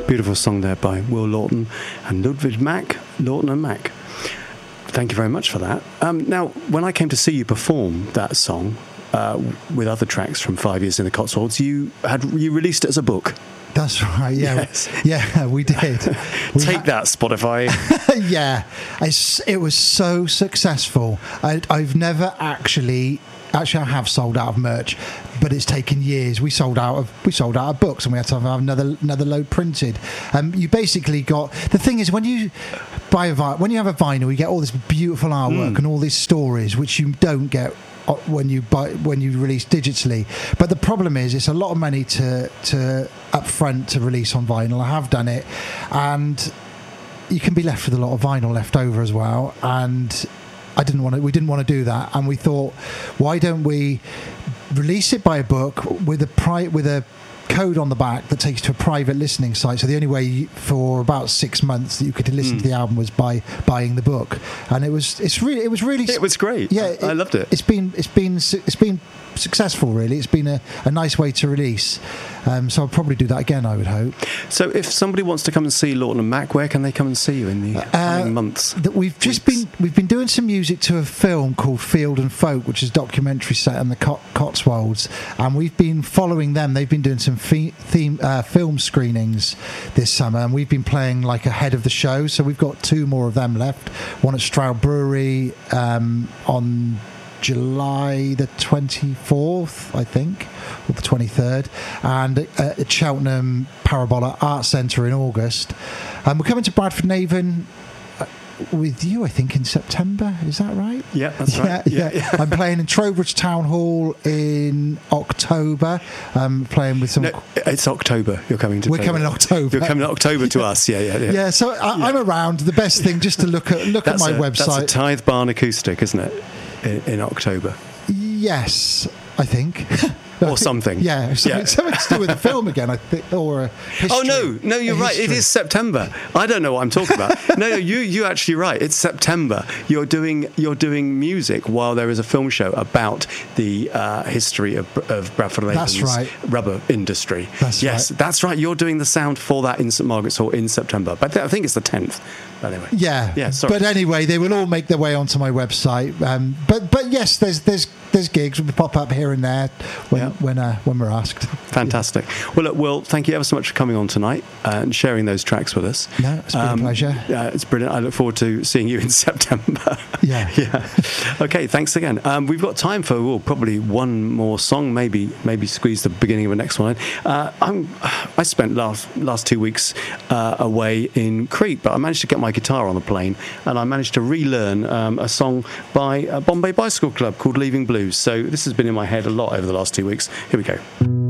Beautiful song there by Will Lawton and Ludwig Mack, Lawton and Mack. Thank you very much for that. Now, when I came to see you perform that song with other tracks from 5 Years in the Cotswolds, you released it as a book. That's right. Yeah, yes. Yeah, we did. Take that, Spotify. Yeah, it was so successful. I've never actually, I have sold out of merch, but it's taken years. We sold out of books, and we had to have another load printed. You basically got, the thing is, when you have a vinyl, you get all this beautiful artwork and all these stories which you don't get when you release digitally. But the problem is, it's a lot of money to upfront to release on vinyl. I have done it, and you can be left with a lot of vinyl left over as well. And we didn't want to do that, and we thought, why don't we release it by a book with a code on the back that takes to a private listening site. So the only way for about 6 months that you could listen to the album was by buying the book, and it was great. Yeah, I loved it. It's been successful, really. It's been a nice way to release. So I'll probably do that again, I would hope. So if somebody wants to come and see Lawton and Mack, where can they come and see you in the coming months? We've been doing some music to a film called Field and Folk, which is a documentary set in the Cotswolds, and we've been following them. They've been doing some film screenings this summer, and we've been playing like ahead of the show. So we've got 2 more of them left. One at Stroud Brewery on July the 24th, I think, or the 23rd, and at Cheltenham Parabola Art Centre in August. And we're coming to Bradford Navan with you, I think, in September. Is that right? Yeah, that's right. Yeah. I'm playing in Trowbridge Town Hall in October. Playing with some... No, it's October. You're coming to... We're coming in October. You're coming in October to us. Yeah. Yeah, so I'm around. The best thing, just to look at my website. That's a Tithe Barn acoustic, isn't it? In October. Yes, I think. Or something. Yeah, something to do with the film again, I think, or a history. Oh, no, you're right. It is September. I don't know what I'm talking about. No, you're actually right. It's September. You're doing music while there is a film show about the history of Bradford Navan's rubber industry. That's right. You're doing the sound for that in St Margaret's Hall in September. But I think it's the 10th. Anyway. Yeah. Sorry. But anyway, they will all make their way onto my website. But yes, there's gigs. We pop up here and there when we're asked. Fantastic. Well, look, Will, thank you ever so much for coming on tonight and sharing those tracks with us. No, it's been a pleasure. It's brilliant. I look forward to seeing you in September. Yeah. Okay, thanks again. We've got time for probably one more song, maybe squeeze the beginning of the next one. I spent last 2 weeks away in Crete, but I managed to get my guitar on the plane, and I managed to relearn a song by Bombay Bicycle Club called Leaving Blues. So this has been in my head a lot over the last 2 weeks. Here we go.